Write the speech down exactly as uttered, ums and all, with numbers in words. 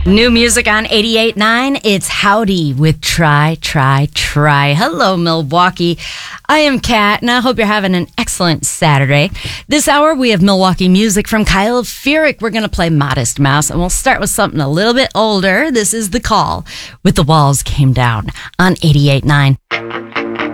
New music on eighty-eight point nine. It's Howdy with Try, Try, Try. Hello, Milwaukee. I am Kat, and I hope you're having an excellent Saturday. This hour, we have Milwaukee music from Kyle Furyk. We're going to play Modest Mouse, and we'll start with something a little bit older. This is The Call with The Walls Came Down on eighty-eight point nine.